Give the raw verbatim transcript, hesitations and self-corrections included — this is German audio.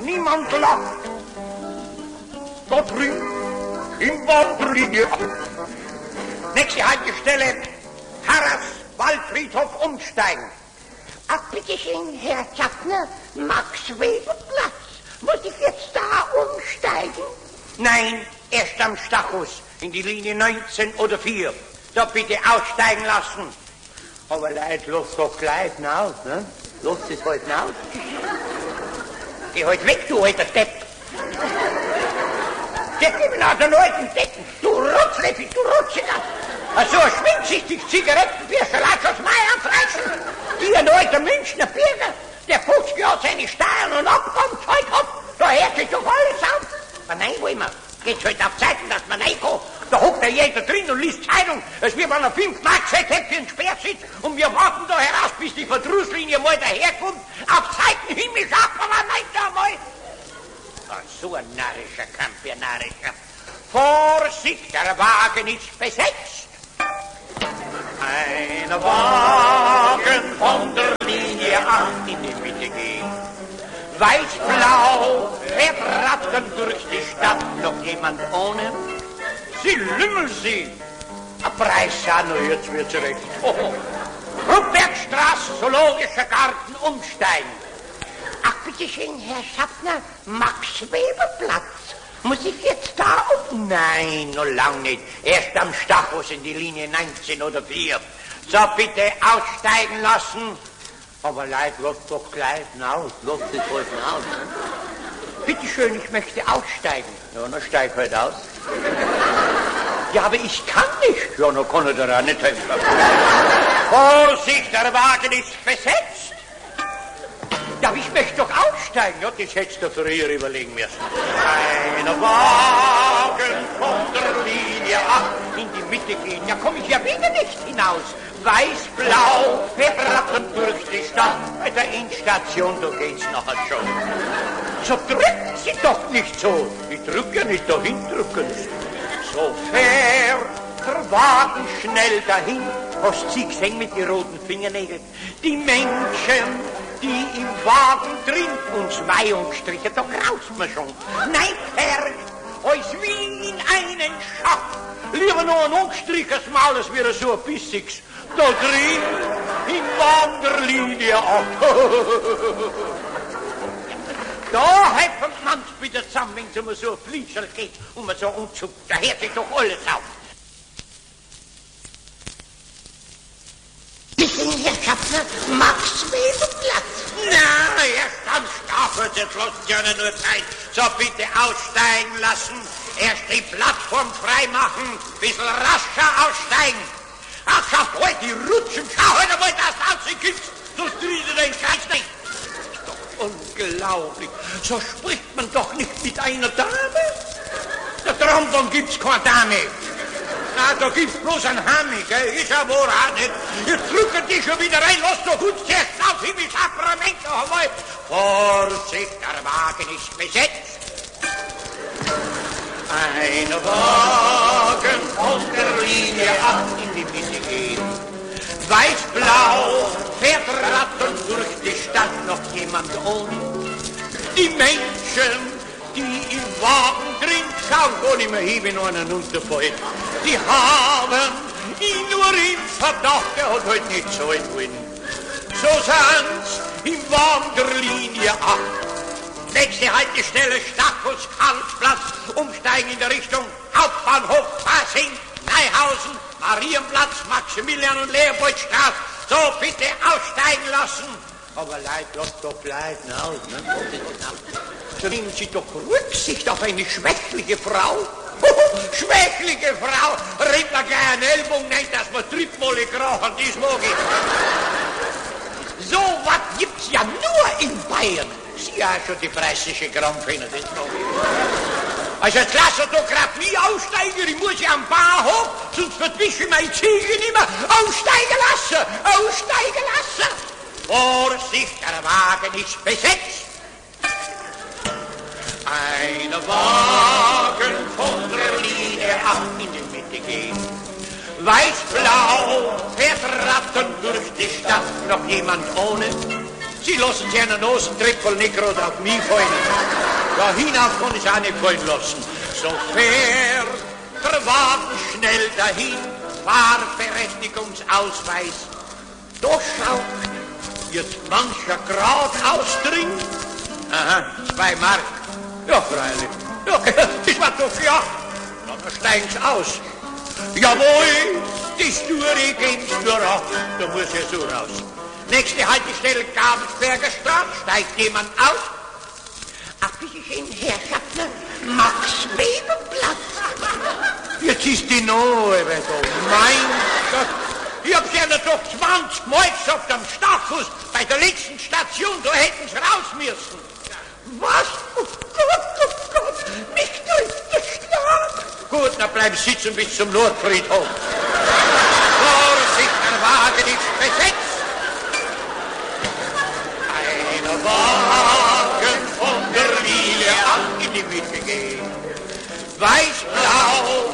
niemand lacht. Dort drüben, im Waldlinie. Nächste Haltestelle, Harras, Waldfriedhof umsteigen. Ach, bitteschön, Herr Schaffner, Max-Weber-Platz. Muss ich jetzt da umsteigen? Nein, erst am Stachus, in die Linie neunzehn oder vier. Da bitte aussteigen lassen. Aber Leute, lass doch gleich aus, ne? Lass es halt aus. Geh halt weg, du alter Depp. Geh mir nach den alten Decken, du Rotzleppi, du Rotziger. So ein schwindsüchtig Zigarettenbürstel hat aus Meier fressen. Die ein alter Münchner Bürger, der fünfzig Jahre seine Steuern und Abgabenzeug hat, da hört sich doch alles auf. Aber nein, wollen wir. Geht's halt auf Zeiten, dass man reinkommt. Da hockt ja jeder drin und liest Zeitung, als wir man auf fünf Mark Zeit hätte für einen Sperrsitz und wir warten da heraus, bis die Verdrusslinie mal daherkommt. Auf Zeiten Himmel sagt man, nein, da mal. Oh, so ein narrischer Kampf, ein narrischer. Vorsicht, der Wagen ist besetzt. Ein Wagen von der Linie acht in die Mitte geht. Weiß-blau fährt rattern durch die Stadt, noch jemand ohne? Sie lümmel sie. Ein Preis an, jetzt wird's recht. Oh, oh. Ruppbergstraße, Zoologischer Garten, umsteigen. Ach, bitteschön, Herr Schaffner, Max-Weber-Platz. Muss ich jetzt da um? Nein, noch lang nicht. Erst am Stachus in die Linie neunzehn oder vier. So, bitte aussteigen lassen. Aber Leute, lass doch gleich aus. Lass das halt aus. Ne? Bitte schön, ich möchte aussteigen. Ja, dann steig halt aus. Ja, aber ich kann nicht. Ja, dann kann er dir auch nicht helfen. Vorsicht, der Wagen ist besetzt. Ja, aber ich möchte doch aussteigen. Ja, das hättest du früher überlegen müssen. Ein Wagen von der Linie acht in die Mitte gehen. Ja, komm ich ja wieder nicht hinaus. Weiß-blau, verrappen durch die Stadt. Bei der Endstation, da geht's nachher schon. So drücken Sie doch nicht so. Ich drück ja nicht dahin, drücken Sie. So fährt der Wagen schnell dahin. Hast Sie gesehen mit den roten Fingernägeln? Die Menschen, die im Wagen drin uns Weihung strichen, da graust man schon. Nein, Herr, als wie in einen Schacht. Lieber noch ein umgestrichenes Maul, als wäre so ein bissiges. Da drin, in Wanderlinie ab. Da helfen man's wieder zusammen, wenn es um so ein Fließerl geht und man so umzuckt. Da hört sich doch alles auf. Bitte, Herr Schaffner, Max-Weber-Platz. Na, erst am Stachus, jetzt lassen Sie ja nur Zeit. So, bitte aussteigen lassen. Erst die Plattform freimachen, bisschen rascher aussteigen. Ach, schafft heute die Rutschen, schau heute mal, dass du rauskommst, sonst drehst du den Kreis nicht. Ist doch unglaublich, so spricht man doch nicht mit einer Dame. Der Trombon gibt's keine Dame. Na, da gibt's bloß ein Hammi, gell, ist ja wohl auch nicht. Jetzt drücken die schon wieder rein, lass doch uns zuerst auf, wie mit Sakrament noch einmal. Vorsicht, der Wagen ist besetzt. Ein Wagen von der Linie acht in die Mitte gehen. Weiß-blau fährt rattern durch die Stadt, noch jemand ohne. Die Menschen, die im Wagen drin schauen, wo nicht mehr hin, wenn einen runterfällt. Die haben ihn nur im Verdacht, er hat halt nicht so wollen. So sind's im Wagen der Linie acht. Nächste Haltestelle, Stachus, Karlsplatz, umsteigen in der Richtung Hauptbahnhof, Pasing, Neuhausen, Marienplatz, Maximilian- und Leopoldstraße. So, bitte aussteigen lassen. Aber Leute, lasst doch bleiben aus, ne? So nehmen Sie doch Rücksicht auf eine schwächliche Frau. Schwächliche Frau, rinnt da gleich einen Ellbogen, nennt das mal Trittmolle krachen, das mag ich. So was gibt's ja nur in Bayern. Sie ja schon die preußische Krampfhähne, das noch nicht. Also jetzt lass doch grad nie aussteigen, ich muss ja am Bahnhof, sonst verwischen meine Ziege nicht mehr. Aussteigen lassen, aussteigen lassen. Vorsicht, der Wagen ist besetzt. Ein Wagen von der Linie acht in die Mitte geht. Weiß-blau fährt rattern durch die Stadt, noch jemand ohne. Sie lassen sich einen Nosentrippel nicht gerade auf mich fallen. Da hinauf kann ich auch nicht fallen lassen. So fährt der Wagen schnell dahin, Fahrberechtigungsausweis. Da schaut jetzt mancher geradeaus drin. Aha, zwei Mark. Ja, freilich. Ja, das war doch ja. Dann steigen Sie aus. Jawohl, die Sture gehen's nur ab. Da muss ja so raus. Nächste Haltestelle Gabelsberger Straße. Steigt jemand aus? Ach, bitte schön, Herr Schaffner, Max-Weber-Platz. Jetzt ist die Noe wieder. Mein Gott. Ich hab ja doch zwanzig Mal gesagt am Stachus, bei der letzten Station, da hätten Sie raus müssen. Was? Oh Gott, oh Gott, mich trifft der Schlag. Gut, dann bleib sitzen bis zum Nordfriedhof. Vorsicht, der Wagen ist besetzt. Ein Wagen von der Linie an in die Mitte geht. Weiß-blau